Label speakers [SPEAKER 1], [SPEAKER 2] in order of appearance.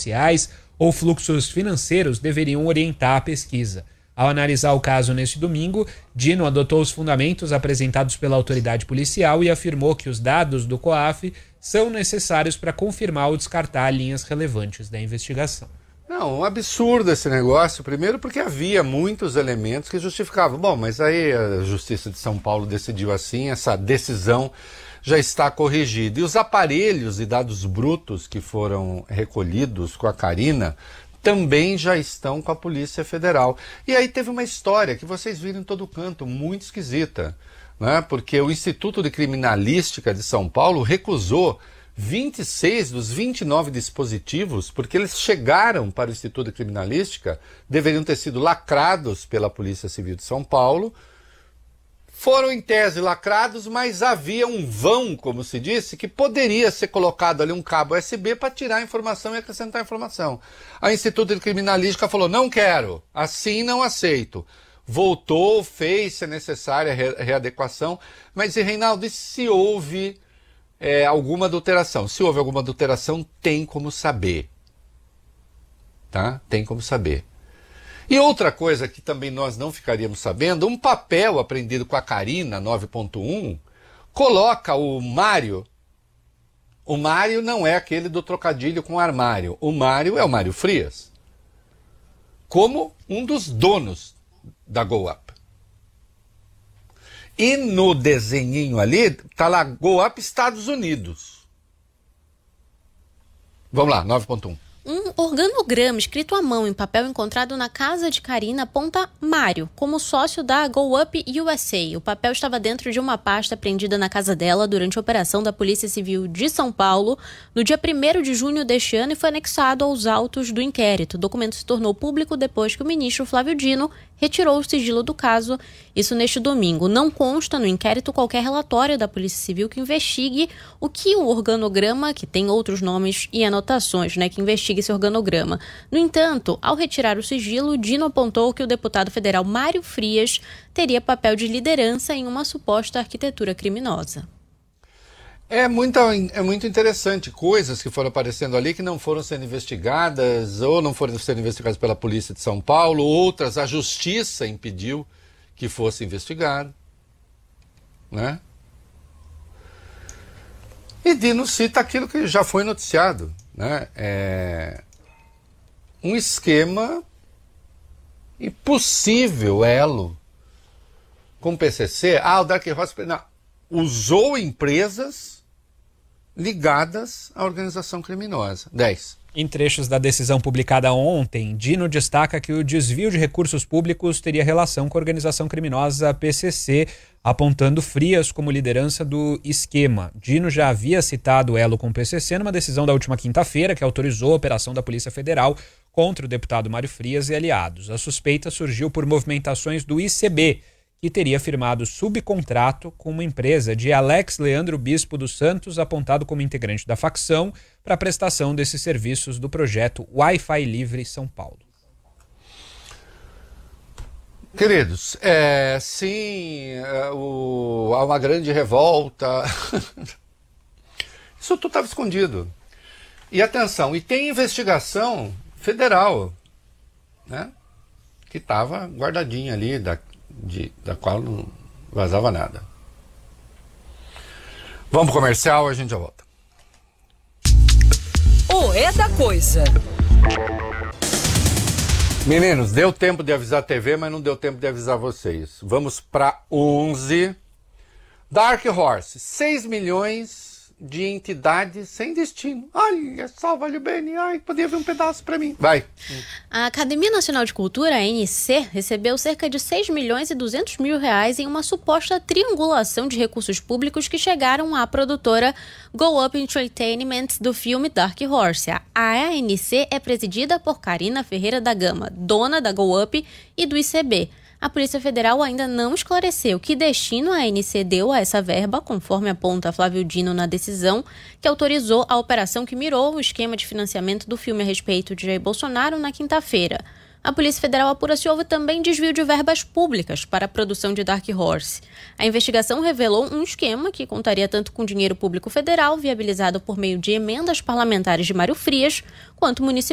[SPEAKER 1] sociais ou fluxos financeiros deveriam orientar a pesquisa. Ao analisar o caso neste domingo, Dino adotou os fundamentos apresentados pela autoridade policial e afirmou que os dados do COAF são necessários para confirmar ou descartar linhas relevantes da investigação.
[SPEAKER 2] Não, um absurdo esse negócio, primeiro porque havia muitos elementos que justificavam. Bom, mas aí a Justiça de São Paulo decidiu assim, essa decisão já está corrigida. E os aparelhos e dados brutos que foram recolhidos com a Karina também já estão com a Polícia Federal. E aí teve uma história que vocês viram em todo canto, muito esquisita, né? Porque o Instituto de Criminalística de São Paulo recusou 26 dos 29 dispositivos, porque eles chegaram para o Instituto de Criminalística, deveriam ter sido lacrados pela Polícia Civil de São Paulo, foram em tese lacrados, mas havia um vão, como se disse, que poderia ser colocado ali um cabo USB para tirar a informação e acrescentar a informação. A Instituto de Criminalística falou, não quero, assim não aceito. Voltou, fez, se necessária, a readequação, mas, Reinaldo, e se houve alguma adulteração? Se houve alguma adulteração, tem como saber. Tá? Tem como saber. E outra coisa que também nós não ficaríamos sabendo, um papel aprendido com a Karina 9.1 coloca o Mário. O Mário não é aquele do trocadilho com armário. O Mário é o Mário Frias, como um dos donos da GoUp. E no desenhinho ali, tá lá GoUp Estados Unidos. Vamos lá, 9.1.
[SPEAKER 3] Um organograma escrito à mão em papel encontrado na casa de Karina aponta Mário como sócio da GoUp USA. O papel estava dentro de uma pasta apreendida na casa dela durante a operação da Polícia Civil de São Paulo no dia 1º de junho deste ano e foi anexado aos autos do inquérito. O documento se tornou público depois que o ministro Flávio Dino retirou o sigilo do caso, isso neste domingo. Não consta no inquérito qualquer relatório da Polícia Civil que investigue o que o organograma, que tem outros nomes e anotações, que investigue esse organograma. No entanto, ao retirar o sigilo, Dino apontou que o deputado federal Mário Frias teria papel de liderança em uma suposta arquitetura criminosa.
[SPEAKER 2] É muito interessante, coisas que foram aparecendo ali que não foram sendo investigadas, ou não foram sendo investigadas pela Polícia de São Paulo, outras a Justiça impediu que fosse investigado, né? E Dino cita aquilo que já foi noticiado, né? Um esquema e possível elo com o PCC. O Dark Horse usou empresas ligadas à organização criminosa. 10.
[SPEAKER 1] Em trechos da decisão publicada ontem, Dino destaca que o desvio de recursos públicos teria relação com a organização criminosa PCC, apontando Frias como liderança do esquema. Dino já havia citado o elo com o PCC numa decisão da última quinta-feira que autorizou a operação da Polícia Federal contra o deputado Mário Frias e aliados. A suspeita surgiu por movimentações do ICB, que teria firmado subcontrato com uma empresa de Alex Leandro Bispo dos Santos, apontado como integrante da facção, para a prestação desses serviços do projeto Wi-Fi Livre São Paulo.
[SPEAKER 2] Queridos, sim, há uma grande revolta. Isso tudo estava escondido. E atenção, e tem investigação federal, né, que estava guardadinha ali, da qual não vazava nada. Vamos pro comercial, a gente já volta.
[SPEAKER 4] É da coisa.
[SPEAKER 2] Meninos, deu tempo de avisar a TV, mas não deu tempo de avisar vocês. Vamos para 11. Dark Horse, 6 milhões de entidades sem destino. Olha só, vale bem. Ai, podia ver um pedaço para mim. Vai.
[SPEAKER 3] A Academia Nacional de Cultura, a ANC, recebeu cerca de 6 milhões e 200 mil reais em uma suposta triangulação de recursos públicos que chegaram à produtora GoUp Entertainment do filme Dark Horse. A ANC é presidida por Karina Ferreira da Gama, dona da GoUp e do ICB. A Polícia Federal ainda não esclareceu que destino a ANC deu a essa verba, conforme aponta Flávio Dino na decisão que autorizou a operação que mirou o esquema de financiamento do filme a respeito de Jair Bolsonaro na quinta-feira. A Polícia Federal apura se houve também desvio de verbas públicas para a produção de Dark Horse. A investigação revelou um esquema que contaria tanto com dinheiro público federal, viabilizado por meio de emendas parlamentares de Mário Frias, quanto municipal